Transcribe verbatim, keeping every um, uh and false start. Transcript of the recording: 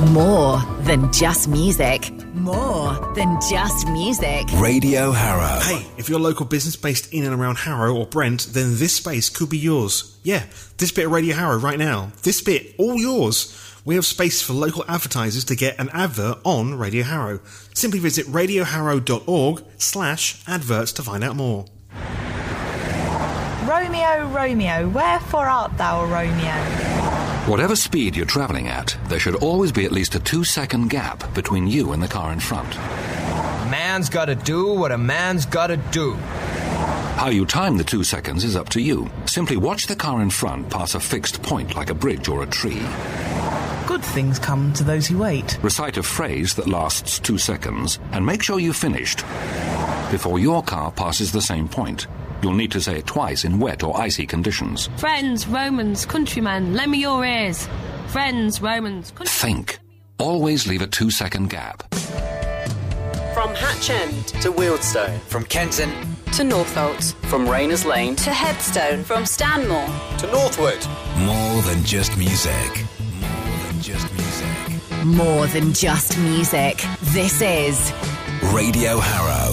More than just music. More than just music. Radio Harrow. Hey, if you're a local business based in and around Harrow or Brent, then this space could be yours. Yeah, this bit of Radio Harrow right now. This bit, all yours. We have space for local advertisers to get an advert on Radio Harrow. Simply visit radioharrow.org slash adverts to find out more. Romeo, Romeo, wherefore art thou, Romeo? Whatever speed you're travelling at, there should always be at least a two-second gap between you and the car in front. A man's gotta do what a man's gotta do. How you time the two seconds is up to you. Simply watch the car in front pass a fixed point like a bridge or a tree. Good things come to those who wait. Recite a phrase that lasts two seconds and make sure you've finished before your car passes the same point. You'll need to say it twice in wet or icy conditions. Friends, Romans, countrymen, lend me your ears. Friends, Romans, countrymen. Think. Always leave a two-second gap. From Hatch End to Wealdstone. From Kenton to Northolt. From Rayners Lane to Headstone. From Stanmore to Northwood. More than just music. More than just music. More than just music. This is Radio Harrow.